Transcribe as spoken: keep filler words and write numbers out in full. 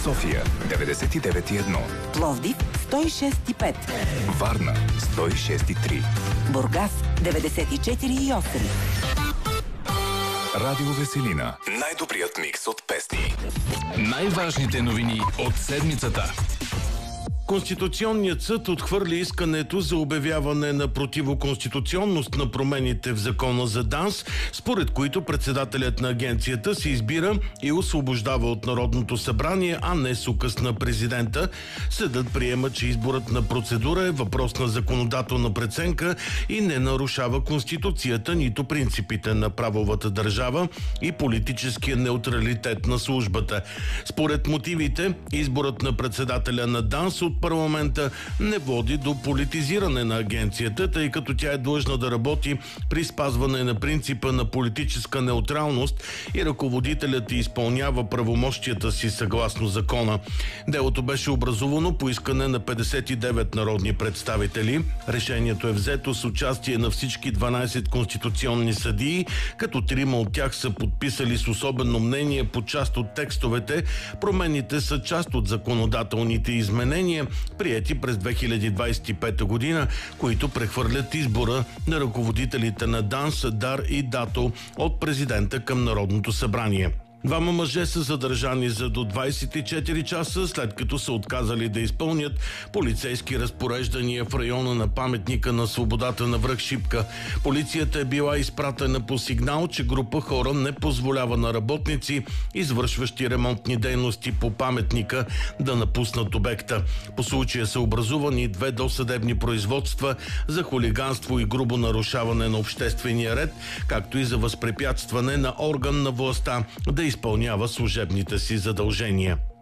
София деветдесет и девет и едно, Пловдив сто и шест и пет, Варна сто и шест и три, Бургас деветдесет и четири и осем. Радио Веселина. Най-добрият микс от песни. Най-важните новини от седмицата. Конституционният съд отхвърли искането за обявяване на противоконституционност на промените в закона за ДАНС, според които председателят на агенцията се избира и освобождава от Народното събрание, а не с указ на президента. Съдът приема, че изборът на процедура е въпрос на законодателна преценка и не нарушава Конституцията, нито принципите на правовата държава и политическия неутралитет на службата. Според мотивите, изборът на председателя на ДАНС от парламента не води до политизиране на агенцията, тъй като тя е длъжна да работи при спазване на принципа на политическа неутралност и ръководителят изпълнява правомощията си съгласно закона. Делото беше образувано по искане на петдесет и девет народни представители. Решението е взето с участие на всички дванадесет конституционни съдии, като трима от тях са подписали с особено мнение по част от текстовете. Промените са част от законодателните изменения, приети през две хиляди двадесет и пета година, които прехвърлят избора на ръководителите на ДАНС, ДАР и ДАТО от президента към Народното събрание. Двама мъже са задържани за до двадесет и четири часа, след като са отказали да изпълнят полицейски разпореждания в района на паметника на свободата на връх Шипка. Полицията е била изпратена по сигнал, че група хора не позволява на работници, извършващи ремонтни дейности по паметника, да напуснат обекта. По случая са образувани две досъдебни производства за хулиганство и грубо нарушаване на обществения ред, както и за възпрепятстване на орган на властта да изпълнява служебните си задължения.